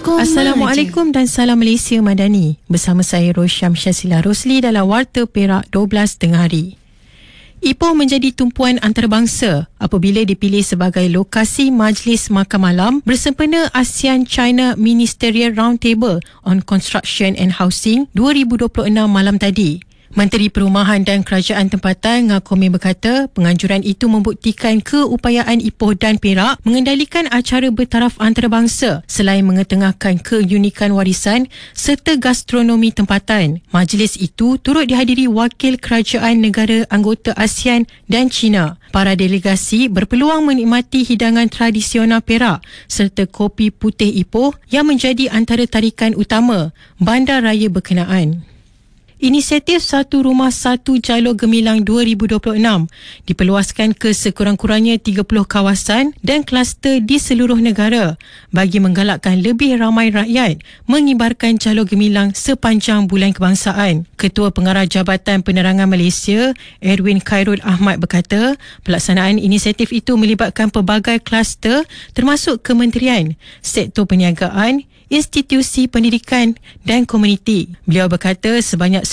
Assalamualaikum dan salam Malaysia Madani. Bersama saya Rosyam Syazila Rosli dalam Warta Perak 12 tengah hari. Ipoh menjadi tumpuan antarabangsa apabila dipilih sebagai lokasi Majlis Makan Malam bersempena ASEAN-China Ministerial Roundtable on Construction and Housing 2026 malam tadi. Menteri Perumahan dan Kerajaan Tempatan Ngah berkata penganjuran itu membuktikan keupayaan Ipoh dan Perak mengendalikan acara bertaraf antarabangsa selain mengetengahkan keunikan warisan serta gastronomi tempatan. Majlis itu turut dihadiri wakil kerajaan negara anggota ASEAN dan China. Para delegasi berpeluang menikmati hidangan tradisional Perak serta kopi putih Ipoh yang menjadi antara tarikan utama bandar raya berkenaan. Inisiatif Satu Rumah Satu Jalur Gemilang 2026 diperluaskan ke sekurang-kurangnya 30 kawasan dan kluster di seluruh negara bagi menggalakkan lebih ramai rakyat mengibarkan jalur gemilang sepanjang bulan kebangsaan. Ketua Pengarah Jabatan Penerangan Malaysia, Erwin Khairul Ahmad berkata, pelaksanaan inisiatif itu melibatkan pelbagai kluster termasuk kementerian, sektor perniagaan, institusi pendidikan dan komuniti. Beliau berkata sebanyak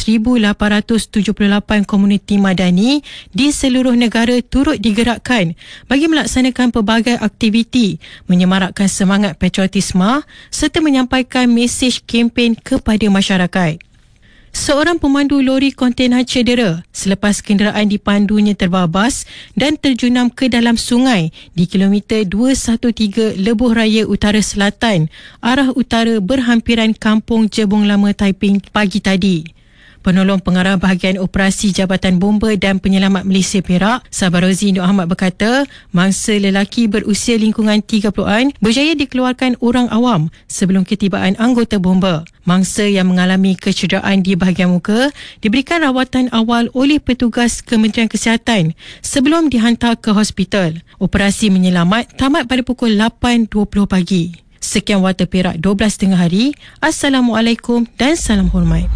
1,878 komuniti madani di seluruh negara turut digerakkan bagi melaksanakan pelbagai aktiviti, menyemarakkan semangat patriotisme serta menyampaikan mesej kempen kepada masyarakat. Seorang pemandu lori kontainer cedera selepas kenderaan dipandunya terbabas dan terjunam ke dalam sungai di kilometer 213 Lebuh Raya Utara Selatan, arah utara berhampiran Kampung Jebong Lama Taiping pagi tadi. Penolong Pengarah Bahagian Operasi Jabatan Bomba dan Penyelamat Malaysia Perak, Sabarozi Nur Ahmad berkata, mangsa lelaki berusia lingkungan 30-an berjaya dikeluarkan orang awam sebelum ketibaan anggota bomba. Mangsa yang mengalami kecederaan di bahagian muka diberikan rawatan awal oleh petugas Kementerian Kesihatan sebelum dihantar ke hospital. Operasi menyelamat tamat pada pukul 8.20 pagi. Sekian Warta Perak 12 tengah hari. Assalamualaikum dan salam hormat.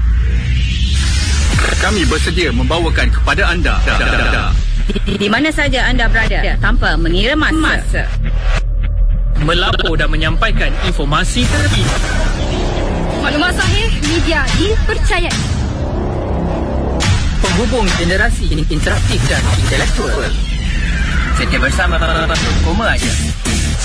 Kami bersedia membawakan kepada anda di mana saja anda berada tanpa mengira masa. Melapor dan menyampaikan informasi terkini. Maklumat sahih, media dipercayai. Penghubung generasi interaktif dan intelektual. Setia bersama Koma aja.